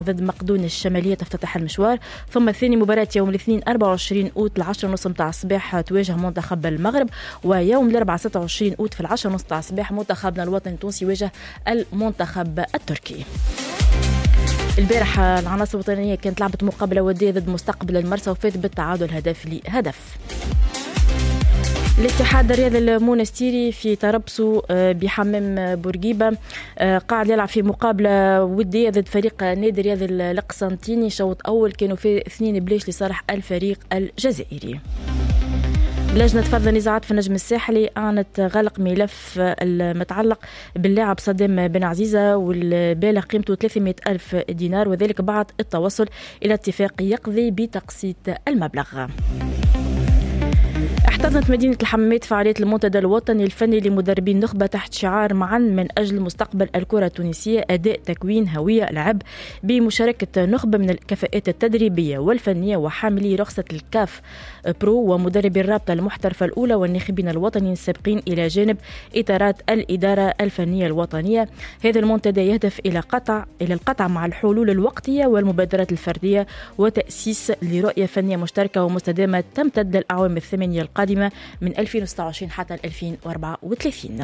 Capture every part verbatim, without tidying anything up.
ضد مقدونيا الشمالية تفتتح المشوار. ثم ثاني مباراة يوم الاثنين أربعة وعشرين أوت العشرة ونص متاع الصباح تواجه منتخب المغرب، ويوم الأربعاء ستة وعشرين أوت في العشرة ونص متاع الصباح منتخبنا الوطني التونسي يواجه المنتخب التركي. البارح العناصر الوطنية كانت لعبت مقابلة ودية ضد مستقبل المرسى وفات بالتعادل هدف لهدف. الاتحاد الرياضي المونستيري في طرابلس بحمام بورقيبة قاعد يلعب في مقابلة ودية ضد فريق نادي الرياضي القسنطيني. شوط أول كانوا في اثنين بلاش لصالح الفريق الجزائري. لجنة فض النزاعات في النجم الساحلي أعلنت غلق ملف المتعلق باللاعب صدام بن عزيزة والبالغ قيمته ثلاثمائة ألف دينار، وذلك بعد التوصل إلى اتفاق يقضي بتقسيط المبلغ. احتضنت مدينة الحمامات فعالية المنتدى الوطني الفني لمدربين نخبة تحت شعار معا من أجل مستقبل الكرة التونسية، أداء تكوين هوية لعب، بمشاركة نخبة من الكفاءات التدريبية والفنية وحاملي رخصة الكاف برو ومدربي الرابطة المحترفة الأولى والناخبين الوطنيين السابقين إلى جانب إطارات الإدارة الفنية الوطنية. هذا المنتدى يهدف إلى قطع إلى القطع مع الحلول الوقتية والمبادرات الفردية وتأسيس لرؤية فنية مشتركة ومستدامة تمتد للأعوام الثمانية القادمة من ألفين وستة وعشرين حتى ألفين وأربعة وثلاثين.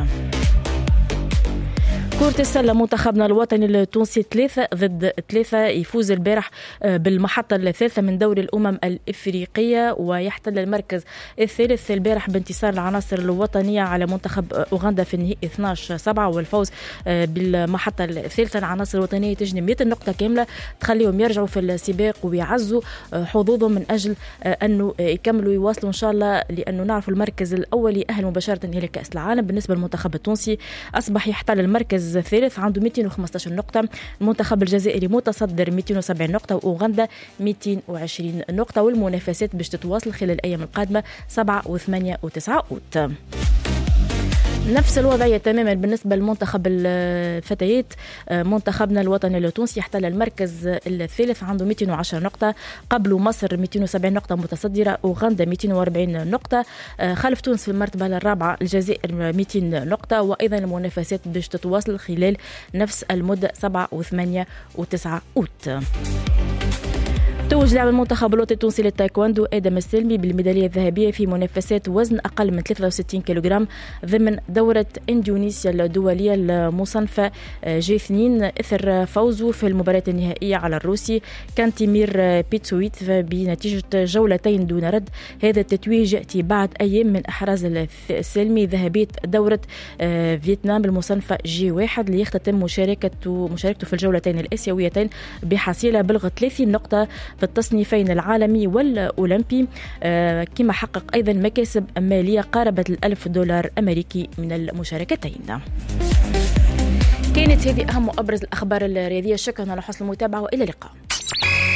كرة السلة منتخبنا الوطني التونسي ثلاثة ضد ثلاثة يفوز البارح بالمحطة الثالثة من دوري الأمم الإفريقية ويحتل المركز الثالث البارح بانتصار العناصر الوطنية على منتخب أوغندا في النهائي اثني عشر سبعة والفوز بالمحطة الثالثة. العناصر الوطنية تجني مئة نقطة كاملة تخليهم يرجعوا في السباق ويعزوا حظوظهم من أجل أنه يكملوا يواصلوا إن شاء الله، لأنه نعرف المركز الأول يأهل مباشرة إلى كأس العالم. بالنسبة للمنتخب التونسي أصبح يحتل المركز الثالث عنده مئتين وخمسة عشر نقطة. المنتخب الجزائري متصدر مئتين وسبعين نقطة وأوغندا مئتين وعشرين نقطة، والمنافسات باش تتواصل خلال الأيام القادمة سبعة وثمانية وتسعة أوت. نفس الوضعية تماما بالنسبة لمنتخب الفتيات. منتخبنا الوطني التونسي يحتل المركز الثالث عنده مئتين وعشرة نقطة، قبله مصر مئتين وسبعين نقطة متصدرة، أوغندا مئتين وأربعين نقطة، خلف تونس في المرتبة الرابعة الجزائر مئتين نقطة، وأيضا المنافسات باش تتواصل خلال نفس المدة سبعة وثمانية وتسعة أوت. توج لاعب المنتخب الوطني التونسي للتايكواندو آدم السلمي بالميدالية الذهبية في منافسات وزن أقل من ثلاثة وستين كيلوغرام ضمن دورة إندونيسيا الدولية المصنفة جي اثنين إثر فوزه في المباراة النهائية على الروسي كانتيمير بيتسويت بنتيجة جولتين دون رد. هذا التتويج يأتي بعد أيام من إحراز السلمي ذهبية دورة فيتنام المصنفة جي واحد ليختتم مشاركته مشاركته في الجولتين الآسيويتين بحصيلة بلغ ثلاثين نقطة في التصنيفين العالمي والأولمبي، آه كما حقق أيضا مكاسب مالية قاربت الألف دولار أمريكي من المشاركتين. كانت هذه أهم وأبرز الأخبار الرياضية. شكرا على حسن المتابعة وإلى اللقاء.